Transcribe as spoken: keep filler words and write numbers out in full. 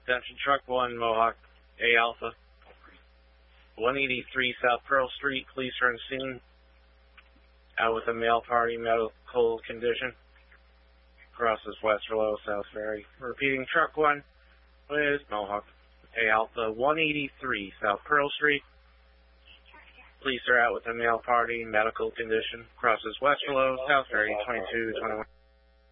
Attention truck one, Mohawk A Alpha. one eighty-three South Pearl Street, police are on scene. Out with a male party, medical condition. Crosses Westerlo, South Ferry. Repeating, truck one with Mohawk A Alpha, one eighty-three South Pearl Street. Police are out with a male party, medical condition. Crosses Westerlo, South Ferry, twenty-two twenty-one.